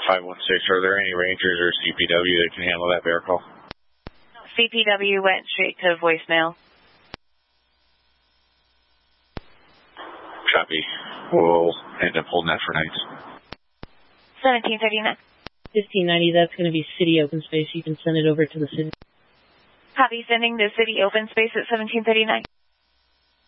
516. Are there any Rangers or CPW that can handle that bear call? CPW went straight to voicemail. Copy. We'll end up holding that for night. 1739. 1590, that's going to be city open space. You can send it over to the city. Copy, sending to city open space at 1739.